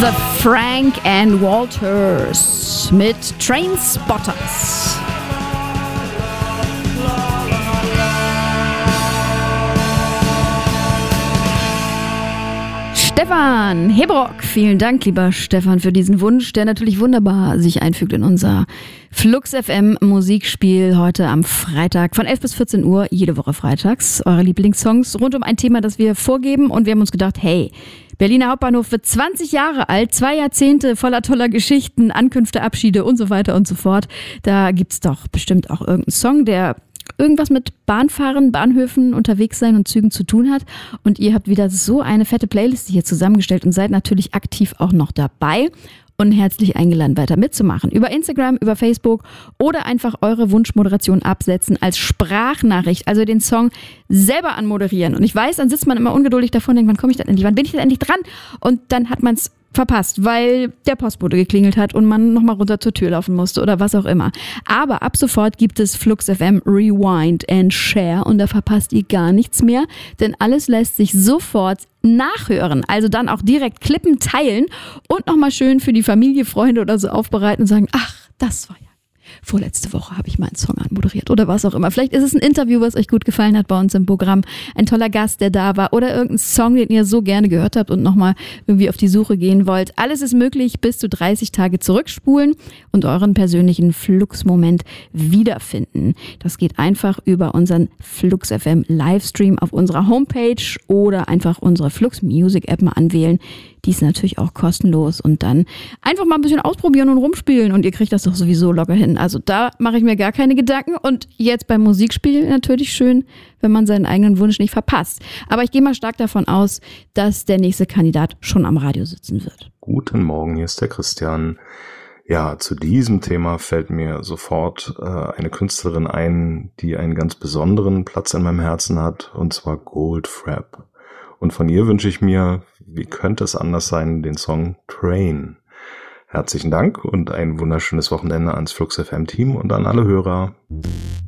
The Frank and Walters mit Trainspotters. Stefan Hebrock, vielen Dank, lieber Stefan, für diesen Wunsch, der natürlich wunderbar sich einfügt in unser Flux FM Musikspiel heute am Freitag von 11 bis 14 Uhr, jede Woche freitags. Eure Lieblingssongs rund um ein Thema, das wir vorgeben, und wir haben uns gedacht, hey, Berliner Hauptbahnhof wird 20 Jahre alt, 2 Jahrzehnte voller toller Geschichten, Ankünfte, Abschiede und so weiter und so fort. Da gibt's doch bestimmt auch irgendeinen Song, der irgendwas mit Bahnfahren, Bahnhöfen, unterwegs sein und Zügen zu tun hat. Und ihr habt wieder so eine fette Playlist hier zusammengestellt und seid natürlich aktiv auch noch dabei und herzlich eingeladen, weiter mitzumachen. Über Instagram, über Facebook oder einfach eure Wunschmoderation absetzen als Sprachnachricht, also den Song selber anmoderieren. Und ich weiß, dann sitzt man immer ungeduldig davor und denkt, wann komme ich denn endlich, wann bin ich denn endlich dran? Und dann hat man es verpasst, weil der Postbote geklingelt hat und man nochmal runter zur Tür laufen musste oder was auch immer. Aber ab sofort gibt es Flux FM Rewind and Share und da verpasst ihr gar nichts mehr, denn alles lässt sich sofort nachhören. Also dann auch direkt klippen, teilen und nochmal schön für die Familie, Freunde oder so aufbereiten und sagen, ach, das war ja vorletzte Woche habe ich meinen Song anmoderiert oder was auch immer. Vielleicht ist es ein Interview, was euch gut gefallen hat bei uns im Programm. Ein toller Gast, der da war oder irgendein Song, den ihr so gerne gehört habt und nochmal irgendwie auf die Suche gehen wollt. Alles ist möglich, bis zu 30 Tage zurückspulen und euren persönlichen Flux-Moment wiederfinden. Das geht einfach über unseren Flux FM Livestream auf unserer Homepage oder einfach unsere Flux Music App mal anwählen. Die ist natürlich auch kostenlos und dann einfach mal ein bisschen ausprobieren und rumspielen und ihr kriegt das doch sowieso locker hin. Also da mache ich mir gar keine Gedanken und jetzt beim Musikspiel natürlich schön, wenn man seinen eigenen Wunsch nicht verpasst. Aber ich gehe mal stark davon aus, dass der nächste Kandidat schon am Radio sitzen wird. Guten Morgen, hier ist der Christian. Ja, zu diesem Thema fällt mir sofort eine Künstlerin ein, die einen ganz besonderen Platz in meinem Herzen hat, und zwar Goldfrapp. Und von ihr wünsche ich mir, wie könnte es anders sein, den Song Train. Herzlichen Dank und ein wunderschönes Wochenende ans Flux FM Team und an alle Hörer.